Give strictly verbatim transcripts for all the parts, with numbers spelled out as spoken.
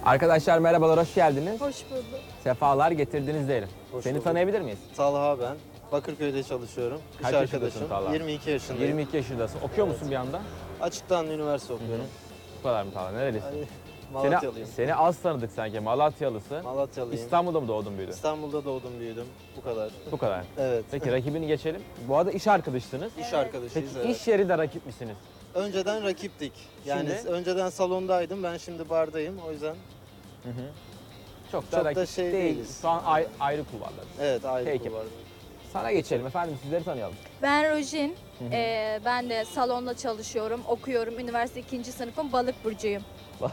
Arkadaşlar merhabalar, hoş geldiniz. Hoş bulduk. Sefalar getirdiniz diyelim. Hoş Seni bulduk. tanıyabilir miyiz? Talha ben. Bakırköy'de çalışıyorum. Kaç İş yaşındasın arkadaşım. Talha? yirmi iki yaşındayım. yirmi iki yaşındasın. Okuyor Evet. musun bir anda? Açıktan üniversite okuyorum. Bu kadar mı Talha? Nerelisin? Yani Seni, Malatyalıyım. seni az tanıdık sanki. Malatyalısın. Malatyalıyım. İstanbul'da mı doğdun büyüdün? İstanbul'da doğdum büyüdüm. Bu kadar. Bu kadar. Evet. Peki rakibini geçelim. Bu arada iş arkadaşısınız. İş Evet. arkadaşıyız. Peki evet. iş yerinde rakip misiniz? Önceden rakiptik. Yani Şimdi? önceden salondaydım. Ben şimdi bardayım. O yüzden Hı hı. Çok da Çok da rakip şey değil. değiliz. Şu an ay- ayrı kulvarlar. evet ayrı Peki. kulvarda. Sana geçelim efendim, sizleri tanıyalım. Ben Rojin. Hı hı. Ee, ben de salonda çalışıyorum, okuyorum. Üniversite ikinci sınıfım, balık burcuyum.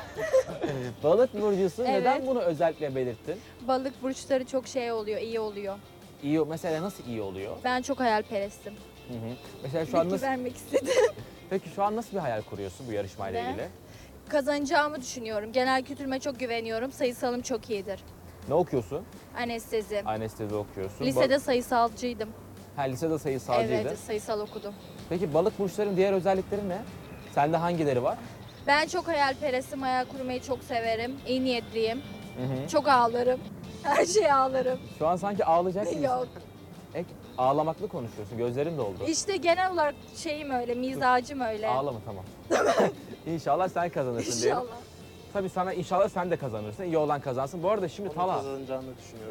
Balık burcusu. Evet. Neden bunu özellikle belirttin? Balık burçları çok şey oluyor, iyi oluyor. İyi, mesela nasıl iyi oluyor? Ben çok hayalperestim. Hı hı. Mesela şu an Bilgi nasıl, vermek istedim. peki şu an nasıl bir hayal kuruyorsun bu yarışmayla Ben- ilgili? Kazanacağımı düşünüyorum. Genel kültürüme çok güveniyorum. Sayısalım çok iyidir. Ne okuyorsun? Anestezi. Anestezi okuyorsun. Lisede Ba- sayısalcıydım. ha, lisede sayısalcıydın. Evet, sayısal okudum. Peki balık burçların diğer özellikleri ne? Sende hangileri var? Ben çok hayalperestim, hayal kurmayı çok severim. İyi niyetliyim. Hı hı. Çok ağlarım. Her şeye ağlarım. Şu an sanki ağlayacak gibisin. Yok. Ek, ağlamaklı konuşuyorsun. Gözlerin doldu. İşte genel olarak şeyim öyle, mizacım öyle. Ağlama tamam. İnşallah sen kazanırsın diyelim. İnşallah. Tabii sana inşallah sen de kazanırsın. İyi olan kazansın. Bu arada şimdi Onun Talha kazanacağını düşünüyorum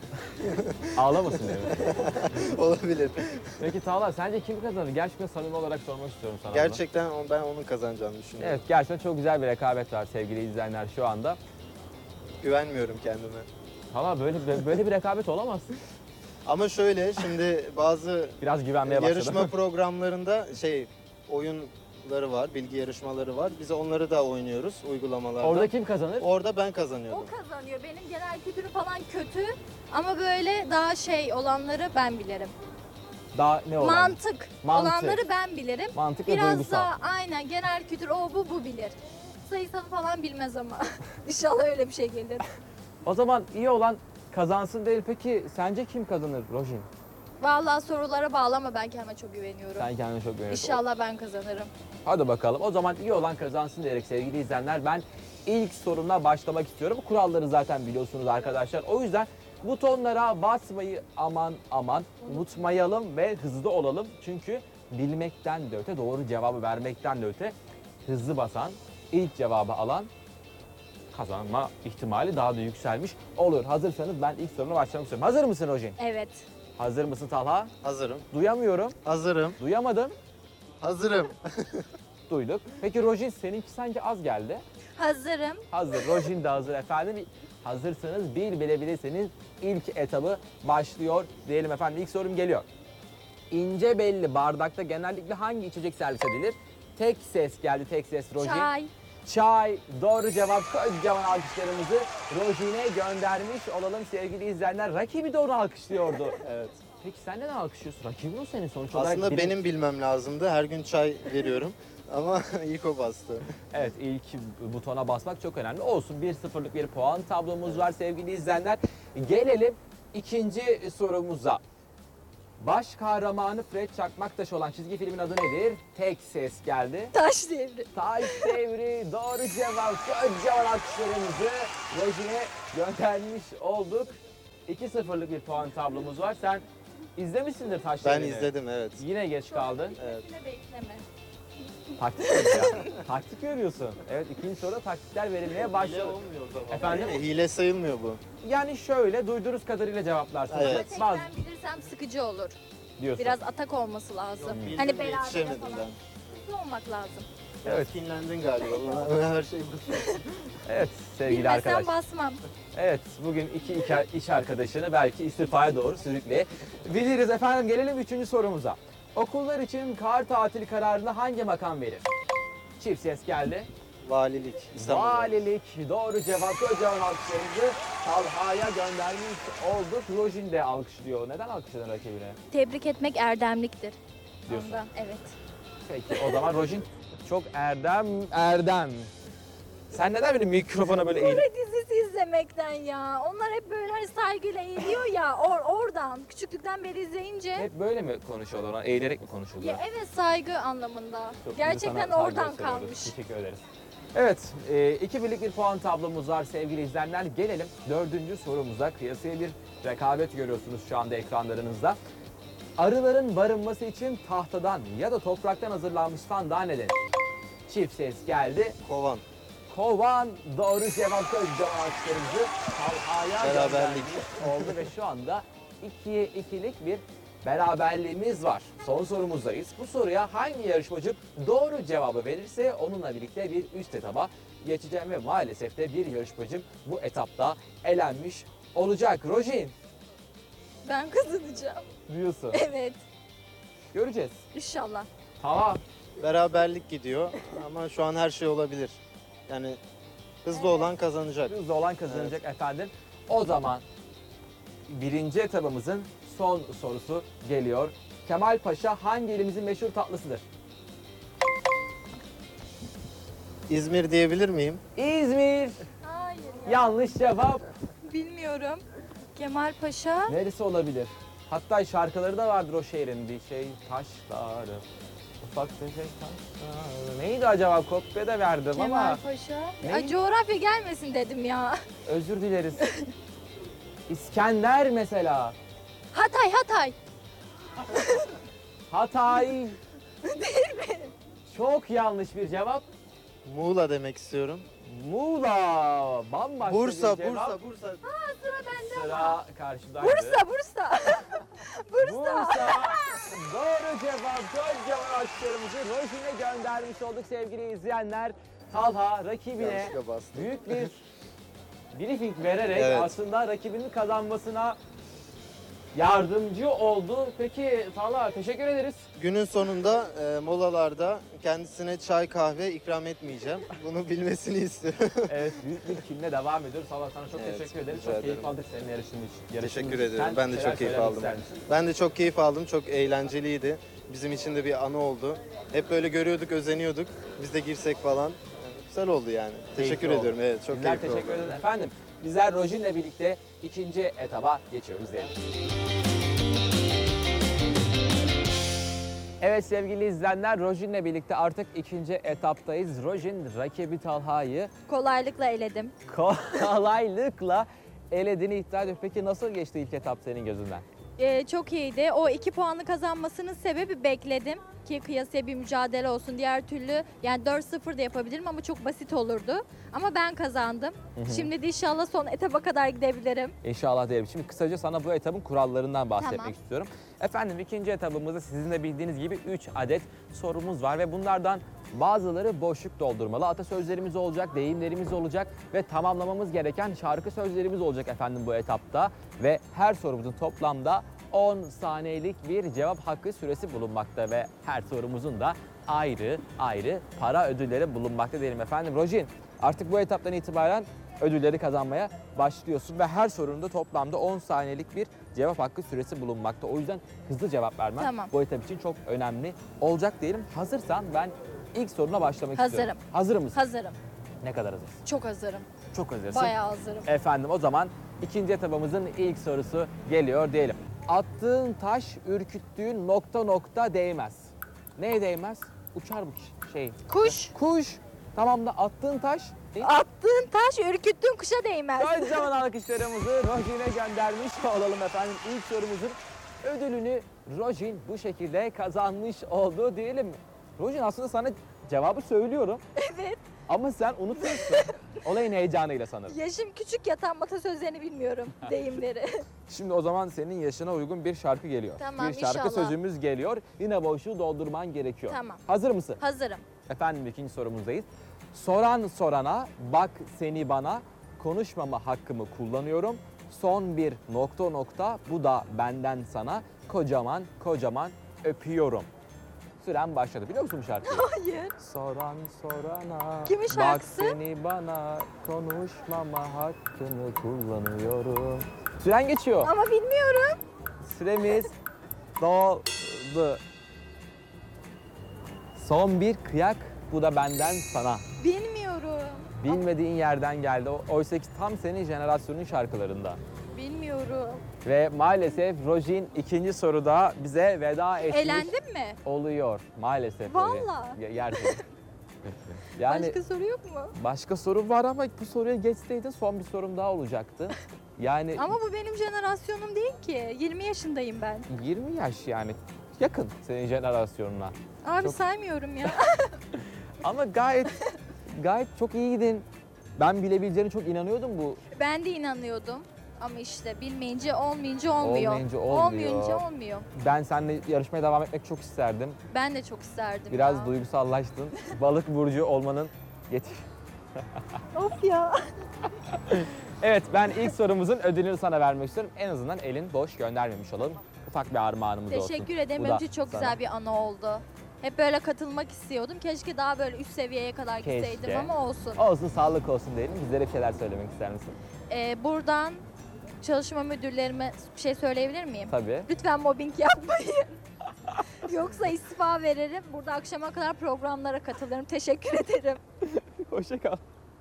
ağlamasın diye mi? ben. Olabilir. Peki Talha sence kim kazanır? Gerçekten samimi olarak sormak istiyorum sana. bunu. Gerçekten on- ben onun kazanacağını düşünüyorum. Evet, gerçekten çok güzel bir rekabet var sevgili izleyenler şu anda. Güvenmiyorum kendime. Talha böyle böyle bir rekabet olamaz. Ama şöyle şimdi bazı Biraz güvenmeye başladım. yarışma programlarında şey oyunları var, bilgi yarışmaları var. Biz onları da oynuyoruz uygulamalarda. Orada kim kazanır? Orada ben O kazanıyordum. kazanıyor. Benim genel kültürüm falan kötü. Ama böyle daha şey olanları ben bilirim. Daha ne olan? Mantık, Mantık. olanları ben bilirim. Mantık ve Biraz duygusal. daha aynen genel kültür o bu bu bilir. Sayısalı falan bilmez ama. İnşallah öyle bir şey gelir. O zaman iyi olan kazansın değil. Peki sence kim kazanır Rojin? Vallahi sorulara bağlama, ben kendime çok güveniyorum. Sen kendine çok güveniyorsun. İnşallah ben kazanırım. Hadi bakalım. O zaman iyi olan kazansın diyerek sevgili izleyenler ben ilk sorumla başlamak istiyorum. Kuralları zaten biliyorsunuz arkadaşlar. O yüzden butonlara basmayı aman aman unutmayalım ve hızlı olalım. Çünkü bilmekten de öte, doğru cevabı vermekten de öte hızlı basan, ilk cevabı alan kazanma ihtimali daha da yükselmiş olur. Hazırsanız ben ilk soruna başlamak istiyorum. Hazır mısın Rojin? Evet. Hazır mısın Talha? Hazırım. Duyamıyorum. Hazırım. Duyamadım. Hazırım. Duyduk. Peki Rojin seninki sanki az geldi. Hazırım. Hazır. Rojin de hazır efendim. Hazırsanız bir bilebilirseniz ilk etabı başlıyor diyelim efendim. İlk sorum geliyor. İnce belli bardakta genellikle hangi içecek servis edilir? Tek ses geldi, tek ses Rojin. Çay. Çay. Doğru cevap. Kocaman alkışlarımızı Rojin'e göndermiş olalım sevgili izleyenler. Rakibi de onu alkışlıyordu. Evet. Peki sen neden alkışlıyorsun? Rakibin o senin sonuç olarak. Aslında bilim- benim bilmem lazımdı. Her gün çay veriyorum. Ama ilk o bastı. Evet, ilk butona basmak çok önemli. Olsun, bir sıfırlık bir puan tablomuz var sevgili izleyenler. Gelelim ikinci sorumuza. Baş kahramanı Fred Çakmaktaş olan çizgi filmin adı nedir? Tek ses geldi. Taş devri. Taş Devri doğru cevap. Kocaman alkışlarımızı Rojin'e göndermiş olduk. iki sıfırlık bir puan tablomuz var. Sen izlemişsindir Taş Ben Devri'ni. izledim evet. Yine geç kaldın. Evet. Yine bekleme. Taktik ya. Taktik görüyorsun. Evet, ikinci soruda taktikler verilmeye başladı. Efendim? Hile, hile sayılmıyor bu. Yani şöyle duyduğunuz kadarıyla cevaplarsınız. Evet. Tek Bazı ben bilirsem sıkıcı olur. diyorsun. Biraz atak olması lazım. Bildim Hani de beraber yetişemedim falan. ben. Hızlı olmak lazım. Biraz Evet. kinlendin galiba. Bana her şey bu. Evet sevgili Bilmesem arkadaş. basmam. Evet bugün iki iki iş arkadaşını belki istifaya doğru sürükleyebiliriz efendim. Gelelim üçüncü sorumuza. Okullar için kar tatili kararını hangi makam verir? Çift ses geldi. Valilik. İstanbul'da. Valilik doğru cevap. Kocaman alkışlarımızı Talha'ya göndermiş olduk. Rojin de alkışlıyor. Neden alkışladın rakibine? Tebrik etmek erdemliktir. Diyorsun. Ondan, evet. Peki o zaman Rojin çok erdem erdem. Sen neden benim mikrofona böyle eğil? Kore dizisi izlemekten ya. Onlar hep böyle hani saygıyla eğiliyor ya. Or oradan küçüklükten beri izleyince. Hep böyle mi konuşuyorlar? Ona eğilerek mi konuşuyorlar? Ya evet, saygı anlamında. Çok- biz de Gerçekten sana saygı oradan gösteriyoruz. kalmış. Teşekkür ederiz. Evet, e, iki birlik bir puan tablomuz var sevgili izleyenler. Gelelim dördüncü sorumuza. Kıyasıya bir rekabet görüyorsunuz şu anda ekranlarınızda. Arıların barınması için tahtadan ya da topraktan hazırlanmış sandığa ne denir? Çift ses geldi. Kovan. Kovan doğru cevap cevaplarımızı Talha'ya Beraberlik. göndermiş oldu ve şu anda ikiye ikilik bir beraberliğimiz var. Son sorumuzdayız. Bu soruya hangi yarışmacı doğru cevabı verirse onunla birlikte bir üst etaba geçeceğim ve maalesef de bir yarışmacım bu etapta elenmiş olacak. Rojin Ben kazanacağım. diyorsun. Evet. Göreceğiz. İnşallah. Tamam. Beraberlik gidiyor ama şu an her şey olabilir. Yani hızlı olan kazanacak. Hızlı olan kazanacak efendim. O zaman birinci etabımızın son sorusu geliyor. Kemal Paşa hangi ilimizin meşhur tatlısıdır? İzmir diyebilir miyim? İzmir. Hayır ya. Yanlış cevap. Bilmiyorum. Kemal Paşa. Neresi olabilir? Hatta şarkıları da vardır o şehrin. Bir şey taşları. Ufak tefek taşları. Neydi acaba? Kopya da verdim Kemal ama Paşa. Ne? Ay, coğrafya gelmesin dedim ya. özür dileriz. İskender mesela. Hatay, Hatay. Hatay. Değil mi? Çok yanlış bir cevap. Muğla demek istiyorum. Muğla. Bambaşka Bursa, bir cevap. Bursa, Bursa. Sıra bende. Sıra karşıdaydı. Bursa, Bursa. Bursa. Doğru cevap. Kocaman alkışlarımızı Rojin'e göndermiş olduk sevgili izleyenler. Talha rakibine Yanlışlıkla bastım. büyük bir briefing vererek Evet. aslında rakibinin kazanmasına yardımcı oldu. Peki Talha teşekkür ederiz. Günün sonunda e, molalarda kendisine çay kahve ikram etmeyeceğim. Bunu bilmesini istiyorum. Evet büyük bir kimle devam ediyoruz. Talha sana çok Evet, teşekkür ederiz. rica Çok keyif ederim. aldık senin yarışın için. yarışın Teşekkür için. ederim. Sen Ben de neler çok keyif söylemek aldım. ister misin? Ben de çok keyif aldım. Çok eğlenceliydi. Bizim için de bir anı oldu. Hep böyle görüyorduk, özeniyorduk. Biz de girsek falan. Yani güzel oldu yani. Teşekkür Keyifli oldu. ediyorum. Evet, çok Bizler keyifli teşekkür oldu. ederiz. Efendim bizler Rojin'le birlikte ikinci etaba geçiyoruz diyelim. Evet sevgili izleyenler Rojin'le birlikte artık ikinci etaptayız. Rojin rakibi Talha'yı Kolaylıkla eledim. kolaylıkla elediğini iddia ediyor. Peki nasıl geçti ilk etap senin gözünden? Ee, çok iyiydi. O iki puanı kazanmasının sebebi bekledim ki kıyasaya bir mücadele olsun. Diğer türlü yani dört sıfır da yapabilirim ama çok basit olurdu. Ama ben kazandım. Şimdi de inşallah son etaba kadar gidebilirim. İnşallah diyelim. Şimdi kısaca sana bu etabın kurallarından bahsetmek Tamam. istiyorum. Efendim ikinci etabımızda sizin de bildiğiniz gibi üç adet sorumuz var ve bunlardan bazıları boşluk doldurmalı. Atasözlerimiz olacak, deyimlerimiz olacak ve tamamlamamız gereken şarkı sözlerimiz olacak efendim bu etapta. Ve her sorumuzun toplamda on saniyelik bir cevap hakkı süresi bulunmakta ve her sorumuzun da ayrı ayrı para ödülleri bulunmakta diyelim efendim. Rojin artık bu etaptan itibaren ödülleri kazanmaya başlıyorsun ve her sorunun toplamda on saniyelik bir cevap hakkı süresi bulunmakta. O yüzden hızlı cevap vermen Tamam. bu etap için çok önemli olacak diyelim. Hazırsan ben ilk soruna başlamak Hazırım. istiyorum. Hazır mısın? Hazırım. Ne kadar hazırsın? Çok hazırım. Çok hazırsın. Bayağı hazırım. Efendim o zaman ikinci etapımızın ilk sorusu geliyor diyelim. Attığın taş ürküttüğün nokta nokta değmez. Neye değmez? Uçar bu şey. Kuş. Kuş. Tamam da attığın taş. Attığın taş ürküttüğün kuşa değmez. Kocaman alkışlarımızı Rojin'e göndermiş olalım efendim. İlk sorumuzun ödülünü Rojin bu şekilde kazanmış oldu diyelim. Rojin aslında sana cevabı söylüyorum Evet. ama sen unutuyorsun. Olayın heyecanıyla sanırım. Yaşım küçük ya tam atasözlerini bilmiyorum. Deyimleri. Şimdi o zaman senin yaşına uygun bir şarkı geliyor. Tamam, bir şarkı inşallah. sözümüz geliyor. Yine boşluğu doldurman gerekiyor. Tamam. Hazır mısın? Hazırım. Efendim ikinci sorumuzdayız. Soran sorana, bak seni bana, konuşmama hakkımı kullanıyorum. Son bir nokta nokta, bu da benden sana, kocaman kocaman öpüyorum. Süren başladı. Biliyor musun bu şarkıyı? Hayır. Soran sorana, Kimin bak şarkısı? seni bana, konuşmama hakkını kullanıyorum. Süren geçiyor. Ama bilmiyorum. Süremiz doldu. Son bir kıyak, bu da benden sana. Bilmiyorum. Bilmediğin yerden geldi. O- Oysa ki tam senin jenerasyonun şarkılarında. Bilmiyorum. Ve maalesef Rojin ikinci soruda bize veda etmiş Elendim mi? oluyor. Maalesef. Vallahi. öyle. Ge- Gerçekten. Yani Başka soru yok mu? başka soru var ama bu soruya geçseydin son bir sorum daha olacaktı. Yani Ama bu benim jenerasyonum değil ki. yirmi yaşındayım ben. yirmi yaş yani yakın senin jenerasyonuna. Abi Çok- saymıyorum ya. Ama gayet gayet çok iyiydin. Ben bilebileceğine çok inanıyordum bu. Ben de inanıyordum. Ama işte bilmeyince olmayınca olmuyor. Olmayınca olmuyor. Olmayınca olmuyor. Ben seninle yarışmaya devam etmek çok isterdim. Ben de çok isterdim Biraz ya. duygusallaştın. Balık burcu olmanın getir. Of ya. Evet, ben ilk sorumuzun ödülünü sana vermek istiyorum. En azından elin boş göndermemiş olalım. Ufak bir armağanımız olsun. Teşekkür ederim. Bu Benim da için çok sana. güzel bir anı oldu. Hep böyle katılmak istiyordum. Keşke daha böyle üst seviyeye kadar Keşke. gitseydim ama olsun. Olsun, sağlık olsun diyelim. Bizlere bir şeyler söylemek ister misin? Ee, buradan çalışma müdürlerime bir şey söyleyebilir miyim? Tabii. Lütfen mobbing yapmayın. Yoksa istifa veririm. Burada akşama kadar programlara katılırım. Teşekkür ederim. Hoşça kal.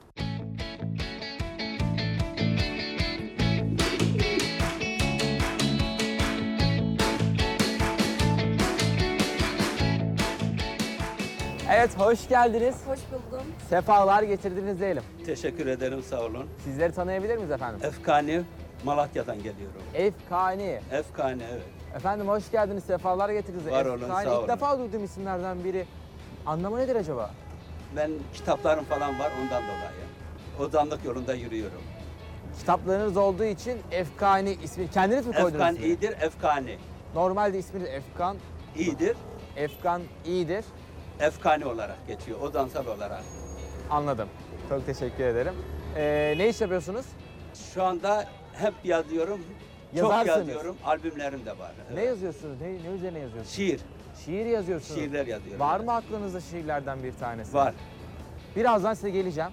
Evet, hoş geldiniz. Hoş buldum. Sefalar getirdiniz diyelim. Teşekkür ederim, sağ olun. Sizleri tanıyabilir miyiz efendim? Efkani, Malatya'dan geliyorum. Efkani. Efkani, evet. Efendim hoş geldiniz, sefalar getirdiniz. Var olun, Efkani, sağ ilk olun. defa duyduğum isimlerden biri. Anlamı nedir acaba? Ben kitaplarım falan var ondan dolayı. Ozanlık yolunda yürüyorum. Kitaplarınız olduğu için Efkani ismi. Kendiniz mi koydunuz? Efkan ismini? iyidir, Efkani Normalde isminiz Efkan. iyidir, Efkan iyidir. Efkani olarak geçiyor, ozansal olarak. Anladım. Çok teşekkür ederim. Ee, ne iş yapıyorsunuz? Şu anda hep yazıyorum, Yazarsınız. çok yazıyorum, albümlerim de var. Ne yazıyorsunuz? Ne, ne üzerine yazıyorsunuz? Şiir, Şiir yazıyorsunuz. şiirler yazıyorum. Var mı aklınızda şiirlerden bir tanesi? Var. Birazdan size geleceğim.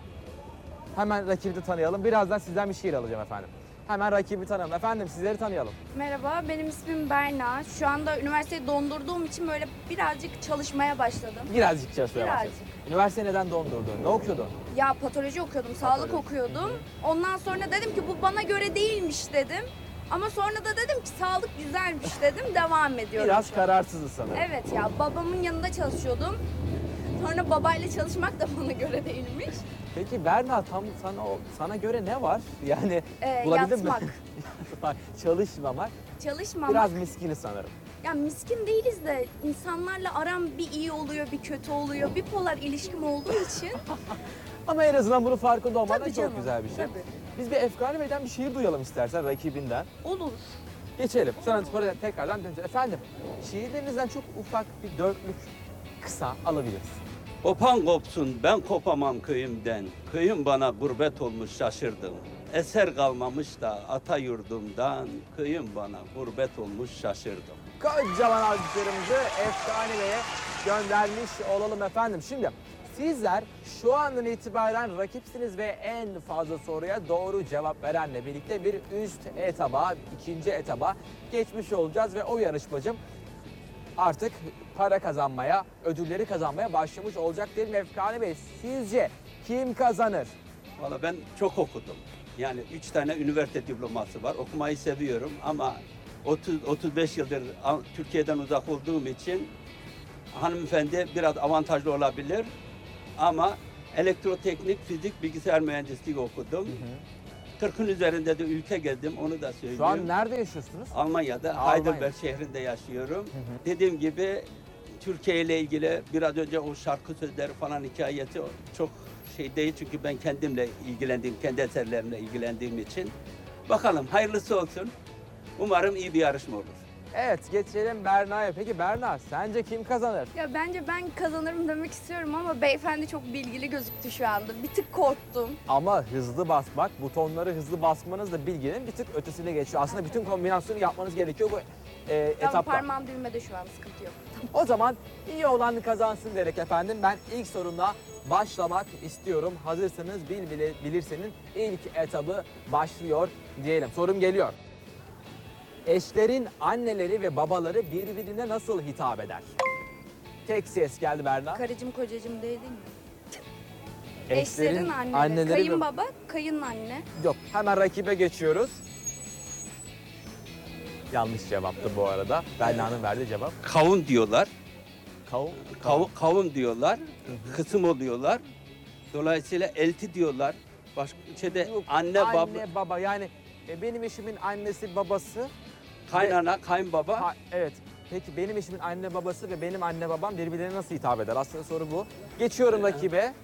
Hemen rakibi de tanıyalım. Birazdan sizden bir şiir alacağım efendim. Hemen rakibi tanıyalım. Efendim sizleri tanıyalım. Merhaba, benim ismim Berna. Şu anda üniversiteyi dondurduğum için böyle birazcık çalışmaya başladım. Birazcık çalışmaya Birazcık. başladık. Üniversite neden dondurdun? Ne okuyordun? Ya patoloji okuyordum, sağlık Patoloji. okuyordum. Ondan sonra dedim ki bu bana göre değilmiş dedim. Ama sonra da dedim ki sağlık güzelmiş dedim, devam ediyorum. Biraz şu an. kararsızız sanırım. Evet ya, babamın yanında çalışıyordum. Sonra babayla çalışmak da bana göre değilmiş. Peki Berna tam sana o- sana göre ne var? Yani Ee, bulabildin yatmak, mi? Çalışmamak. çalışmamak. Biraz miskini sanırım. Ya miskin değiliz de insanlarla aram bir iyi oluyor, bir kötü oluyor. Bipolar ilişkim olduğu için. Ama en azından bunun farkında olman da Tabii çok canım, güzel bir şey. tabii. Biz bir Efkani Bey'den bir şiir duyalım istersen rakibinden. Olur. Geçelim. Sonra sonra tekrardan döneceğiz. Efendim şiirlerinizden çok ufak bir dörtlük kısa alabiliriz. Kopan kopsun, ben kopamam köyümden. Köyüm bana gurbet olmuş, şaşırdım. Eser kalmamış da ata yurdumdan. Köyüm bana gurbet olmuş, şaşırdım. Kocaman alkışlarımızı Efkani Bey'e göndermiş olalım efendim. Şimdi sizler şu andan itibaren rakipsiniz ve en fazla soruya doğru cevap verenle birlikte bir üst etaba, ikinci etaba geçmiş olacağız ve o yarışmacım artık para kazanmaya, ödülleri kazanmaya başlamış olacak değil mi Efkani Bey? Sizce kim kazanır? Valla ben çok okudum. Yani üç tane üniversite diploması var. Okumayı seviyorum ama otuz otuz beş yıldır Türkiye'den uzak olduğum için hanımefendi biraz avantajlı olabilir. Ama elektroteknik, fizik, bilgisayar mühendisliği okudum. kırkın üzerinde de ülke gezdim, onu da söyleyeyim. Şu an nerede yaşıyorsunuz? Almanya'da, Almanya. Heidelberg şehrinde yaşıyorum. Dediğim gibi Türkiye ile ilgili biraz önce o şarkı sözleri falan hikayeti çok şey değil. Çünkü ben kendimle ilgilendiğim, kendi eserlerimle ilgilendiğim için. Bakalım hayırlısı olsun. Umarım iyi bir yarışma olur. Evet, geçelim Berna'ya. Peki Berna, sence kim kazanır? Ya bence ben kazanırım demek istiyorum ama beyefendi çok bilgili gözüktü şu anda. Bir tık korktum. Ama hızlı basmak, butonları hızlı basmanız da bilginin bir tık ötesine geçiyor. Aslında bütün kombinasyonu yapmanız gerekiyor bu e, Tam etapta. parmağım düğmede şu an, sıkıntı yok. O zaman iyi olan kazansın diyerek efendim ben ilk sorumla başlamak istiyorum. Hazırsanız bil bile, bilirsenin ilk etabı başlıyor diyelim. Sorum geliyor. Eşlerin anneleri ve babaları birbirine nasıl hitap eder? Tek ses geldi Berna. Karıcım kocacım değil mi? Eşlerin Eşlerin anneleri. anneleri ve- Kayınbaba, kayınanne. Yok, hemen rakibe geçiyoruz. Yanlış cevaptı bu arada. Berna'nın verdiği cevap. Kavun diyorlar, Kavun. kavun, kavun diyorlar, kısım oluyorlar. Dolayısıyla elti diyorlar. Başka şeyde Yok, anne, baba, Anne baba yani e, benim eşimin annesi babası. kaynana, kayınbaba. Ha, evet. Peki benim eşimin anne babası ve benim anne babam birbirlerine nasıl hitap eder? Aslında soru bu. Geçiyorum rakibe.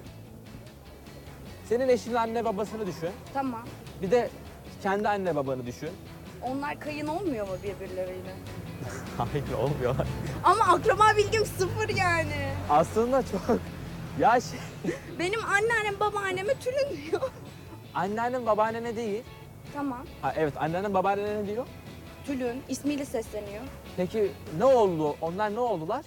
Senin eşinin anne babasını düşün. Tamam. Bir de kendi anne babanı düşün. Onlar kayın olmuyor mu birbirleriyle? Hayır olmuyor. Ama akraba bilgim sıfır yani. Aslında çok... Ya şey, Benim anneannem babaanneme tülün diyor. anneannem babaannene değil. Tamam. Ha, evet anneannem babaannene diyor. Tülün ismiyle sesleniyor. Peki ne oldu? Onlar ne oldular?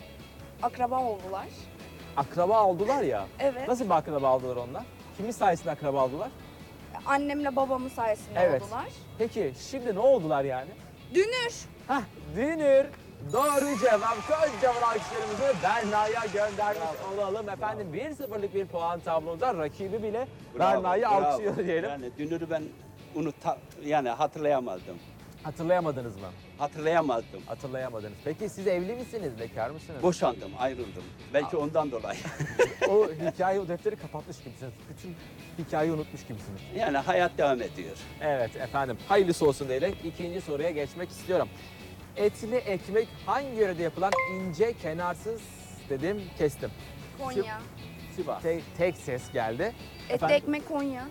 Akraba oldular. Akraba oldular ya. Evet. Nasıl bir akraba oldular onlar? Kimin sayesinde akraba oldular? Annemle babamın sayesinde Evet. oldular. Peki şimdi ne oldular yani? Dünür. Hah, Dünür. Doğru cevap. Kocaman alkışlarımızı Berna'ya göndermiş olalım. Efendim bir sıfırlık bir puan tabloda rakibi bile Bravo, Berna'yı bravo. alkışlıyor diyelim. Yani dünürü ben unut yani hatırlayamazdım. Hatırlayamadınız mı? Hatırlayamazdım. Hatırlayamadınız. Peki siz evli misiniz? Bekar mısınız? Boşandım, ayrıldım. Belki ondan dolayı. O hikaye, o defteri kapatmış gibisiniz. Bütün hikayeyi unutmuş gibisiniz. Yani hayat devam ediyor. Evet efendim. Hayırlısı olsun diyerek ikinci soruya geçmek istiyorum. Etli ekmek hangi yörede yapılan ince kenarsız dedim kestim. Konya. Sivas. Te- tek ses geldi. Etli Efendim? ekmek Konya.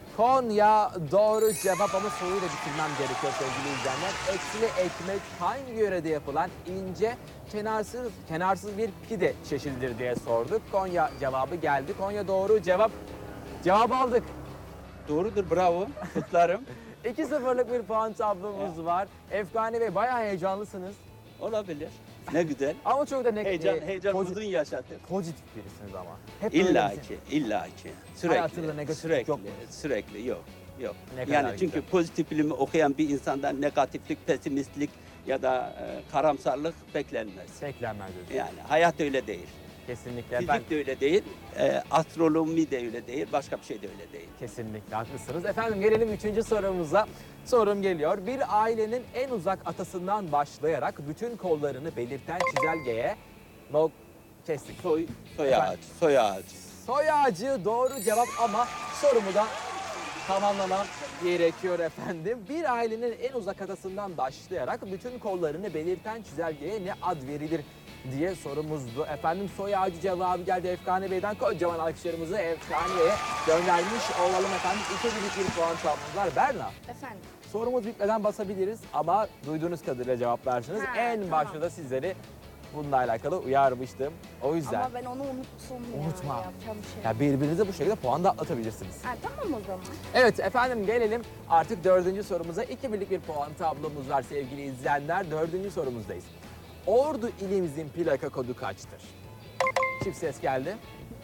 Konya doğru cevap ama soruyu da bitirmem gerekiyor sevgili izleyenler. Etli ekmek hangi yörede yapılan ince kenarsız kenarsız bir pide çeşididir diye sorduk. Konya cevabı geldi. Konya doğru cevap. Cevap aldık. Doğrudur, bravo. Kutlarım. iki sıfırlık bir puan tablomuz var. Efkane Bey bayağı heyecanlısınız. Olabilir. Ne güzel. Ama çok da ne Heyecan, e, heyecan pozi- uzun yaşatır. pozitif birisiniz ama. Hep İlla öyle ki, illa ki. Hayatında Sürekli, negatif sürekli, yok mu? sürekli yok. Yok. Ne kadar Yani çünkü güzel. pozitif bilimi okuyan bir insandan negatiflik, pesimistlik ya da e, karamsarlık beklenmez. Beklenmez diyorsun. Yani hayat öyle değil. Kesinlikle Fizik efendim. de öyle değil, e, astronomi de öyle değil, başka bir şey de öyle değil. Kesinlikle haklısınız. Efendim gelelim üçüncü sorumuza. Sorum geliyor. Bir ailenin en uzak atasından başlayarak bütün kollarını belirten çizelgeye nok kestik. Soy, soy Efendim? ağacı, soy ağacı. Soy ağacı doğru cevap ama sorumu da tamamlamam gerekiyor efendim. Bir ailenin en uzak atasından başlayarak bütün kollarını belirten çizelgeye ne ad verilir diye sorumuzdu. Efendim soy ağacı cevabı geldi Efkane Bey'den. Kocaman alkışlarımızı Efkane Bey'e göndermiş olalım efendim. İki birlik bir puan tablomuz var. Berna, Efendim. sorumuz bitmeden basabiliriz ama duyduğunuz kadarıyla cevap versiniz. Ha, En tamam. başta da sizleri bununla alakalı uyarmıştım. O yüzden Ama ben onu unuttum ya. Unutma. Yapacağım bir şey. ya birbirinize bu şekilde puan da atlatabilirsiniz. Ha, tamam o zaman. Evet efendim gelelim artık dördüncü sorumuza. İki birlik bir puan tablomuz var sevgili izleyenler. Dördüncü sorumuzdayız. Ordu ilimizin plaka kodu kaçtır? Çift ses geldi.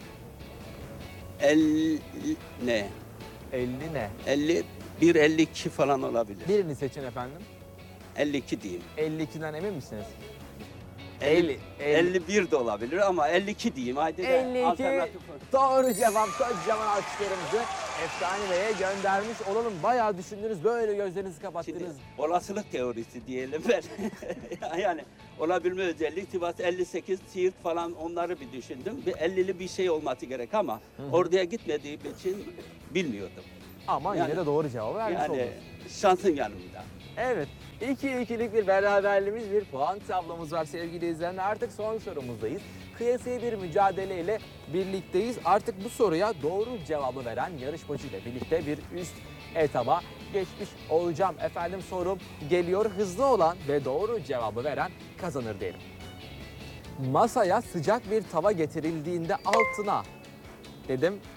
elli ne? elli ne? elli bir elli iki falan olabilir. Birini seçin efendim. elli iki diyeyim. elli ikiden emin misiniz? elli, elli. elli bir de olabilir ama elli iki diyeyim. Haydi de elli iki alternatif. doğru cevap. Kocaman alkışlarımızı Efkane Bey'e göndermiş olalım. Bayağı düşündünüz, böyle gözlerinizi Şimdi kapattınız. olasılık teorisi diyelim ben. Yani olabilme özelliği Sivas elli sekiz, Siirt falan onları bir düşündüm. Bir ellili bir şey olması gerek ama oraya gitmediğim için bilmiyordum. Ama yani- yine de doğru cevabı vermiş Yani oldunuz. şansın yanımda. Evet. iki ikilik bir beraberliğimiz, bir puan tablomuz var sevgili izleyenler. Artık son sorumuzdayız. Kıyasıya bir mücadeleyle birlikteyiz. Artık bu soruya doğru cevabı veren yarışmacı ile birlikte bir üst etaba geçmiş olacağım. Efendim sorum geliyor. Hızlı olan ve doğru cevabı veren kazanır diyelim. Masaya sıcak bir tava getirildiğinde altına dedim